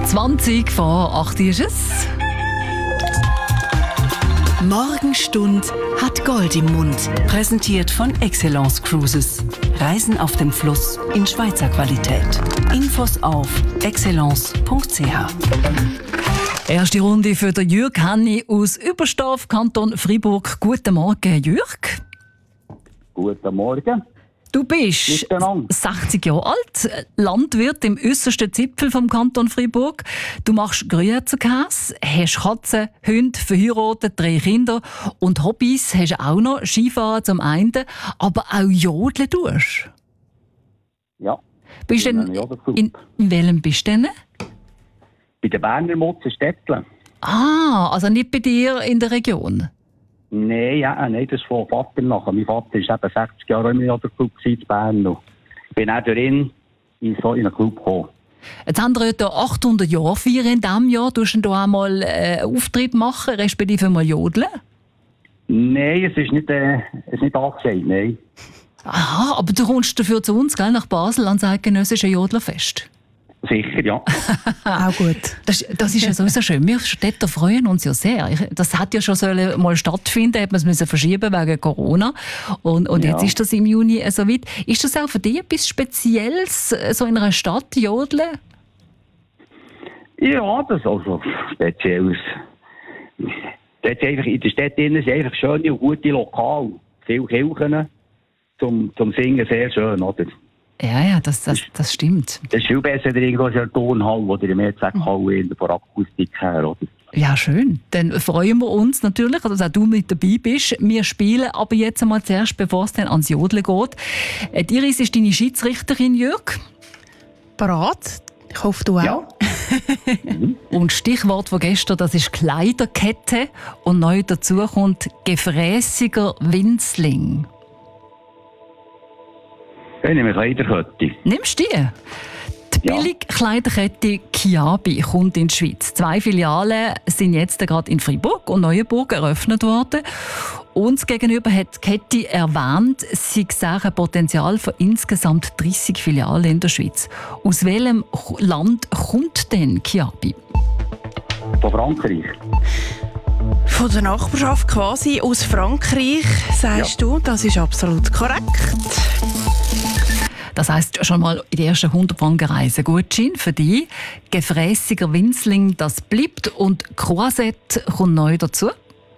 20 vor 8 ist es. Morgenstund hat Gold im Mund. Präsentiert von Excellence Cruises. Reisen auf dem Fluss in Schweizer Qualität. Infos auf excellence.ch. Erste Runde für den Jürg Henni aus Überstaff, Kanton Freiburg. Guten Morgen, Jürg. Guten Morgen. Du bist 60 Jahre alt, Landwirt im äussersten Zipfel vom Kanton Freiburg. Du machst Gruyère-Käse, hast Katzen, Hunde, verheiratet, 3 Kinder und Hobbys hast du auch noch. Skifahren zum einen, aber auch Jodeln tust. Ja. Bist du denn in welchem bist du denn? Bei den Berner Mutzen Städtlen. Ah, also nicht bei dir in der Region? Nein, das ist von Vater nachher. Mein Vater war eben 60 Jahre im Jodelclub in Bern. Ich bin auch darin in einen Club gekommen. Jetzt haben wir heute 800 Jahre feiern in diesem Jahr. Du du auch mal einen Auftritt machen, respektive mal jodeln? Nein, es ist nicht angesagt, nein. Aha, aber du kommst dafür zu uns, gell, nach Basel, ans eidgenössische Jodlerfest. Sicher, ja. Auch gut. Das ist ja sowieso schön. Wir Städter freuen uns ja sehr. Das hat ja schon mal stattfinden, hat man es verschieben wegen Corona. Und ja. Jetzt ist das im Juni so weit. Ist das auch für dich etwas Spezielles, so in einer Stadt jodeln? Ja, das ist also Spezielles. Dort einfach in der Stadt sind einfach schöne und gute Lokale. Viele Kirchen zum Singen sehr schön, oder? Ja, das stimmt. Das ist viel besser irgendwo als eine Tonhalle oder eine Mehrzweckhalle von Akustik her, oder? Ja, schön. Dann freuen wir uns natürlich, dass auch du mit dabei bist. Wir spielen aber jetzt einmal zuerst, bevor es dann ans Jodeln geht. Iris ist deine Schiedsrichterin, Jürg. Parat? Ich hoffe, du auch. Ja. Und Stichwort von gestern, das ist Kleiderkette. Und neu dazu kommt gefräßiger Winzling. Ich nehme Kleiderkette. Nimmst du die? Die Billigkleiderkette Kiabi kommt in die Schweiz. 2 Filialen sind jetzt gerade in Freiburg und Neuenburg eröffnet worden. Uns gegenüber hat die Kette erwähnt, sie sehen ein Potenzial von insgesamt 30 Filialen in der Schweiz. Aus welchem Land kommt denn Kiabi? Von Frankreich. Von der Nachbarschaft quasi aus Frankreich, sagst du. Das ist absolut korrekt. Das heisst, schon mal in die ersten 100 Franken Reise Gutschein für dich. Gefräßiger Winzling, das bleibt. Und Croisette kommt neu dazu.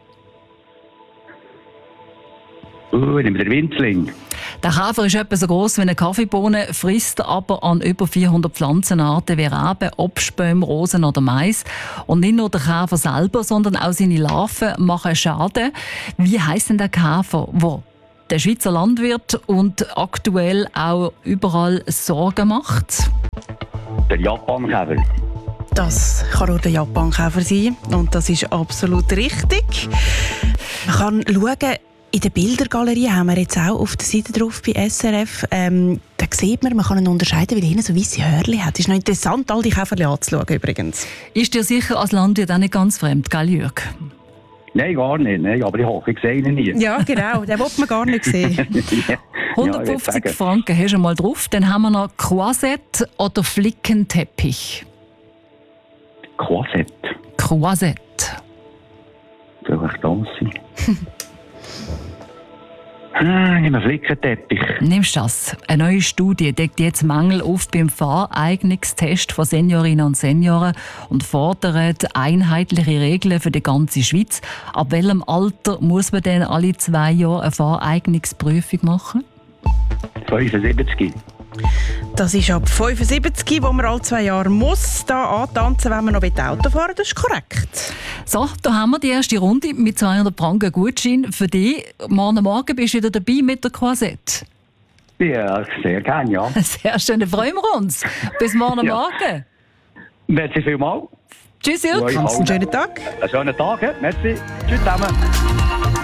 Nimm der Winzling. Der Käfer ist etwa so gross wie eine Kaffeebohne, frisst aber an über 400 Pflanzenarten wie Reben, Obstbäume, Rosen oder Mais. Und nicht nur der Käfer selber, sondern auch seine Larven machen Schaden. Wie heisst denn der Käfer, wo der Schweizer Landwirt und aktuell auch überall Sorgen macht? Der Japankäfer. Das kann nur der Japankäfer sein. Und das ist absolut richtig. Man kann schauen, in der Bildergalerie haben wir jetzt auch auf der Seite drauf bei SRF. Da sieht man kann ihn unterscheiden, weil er hinten so weisse Hörchen hat. Es ist noch interessant, all die Käferchen anzuschauen übrigens. Ist dir sicher als Landwirt auch nicht ganz fremd, gell, Jürg? Nein, gar nicht. Nein, aber ich hoffe, ich sehe ihn nie. Ja, genau. Den will man gar nicht sehen. 150 Franken hast du mal drauf. Dann haben wir noch Croisette oder Flickenteppich. Croisette. Croisette. Soll ich das sein? Nimm einen Flickenteppich. Nimmst du das? Eine neue Studie deckt jetzt Mängel auf beim Fahreignungstest von Seniorinnen und Senioren und fordert einheitliche Regeln für die ganze Schweiz. Ab welchem Alter muss man denn alle 2 Jahre eine Fahreignungsprüfung machen? 75. Das ist ab 75, wo man alle 2 Jahre muss da antanzen, wenn man noch Auto fahren will. Das ist korrekt. So, da haben wir die erste Runde mit 200 Franken Gutschein für dich. Morgen Morgen bist du wieder dabei mit der Croisette. Ja, sehr gerne, ja. Sehr schön, dann freuen wir uns. Bis morgen Morgen. Merci vielmals. Tschüss, Jürg. Einen schönen Tag. Einen schönen Tag, merci. Tschüss zusammen.